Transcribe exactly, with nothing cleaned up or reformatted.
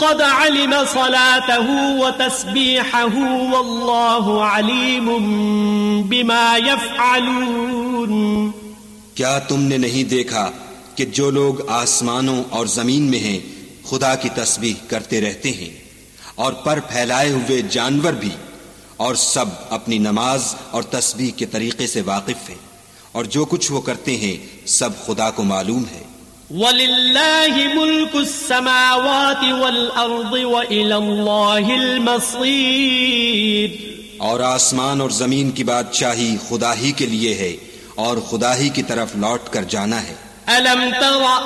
क़द अलिम सलातहु व तस्बीहहु वल्लाहु अलीमुम बिमा यफ़अलून। क्या तुमने नहीं देखा कि जो लोग आसमानों और जमीन में हैं खुदा की तस्बीह करते रहते हैं, और पर फैलाए हुए जानवर भी, और सब अपनी नमाज और तस्बीह के तरीके से वाकिफ हैं, और जो कुछ वो करते हैं सब खुदा को मालूम है। वलिल्लाहि मुल्कुस समावाति वल अर्दि व इलल्लाहिल मसीर। और आसमान और जमीन की बादशाही खुदा ही के लिए है और खुदा ही की तरफ लौट कर जाना है। अलम तरा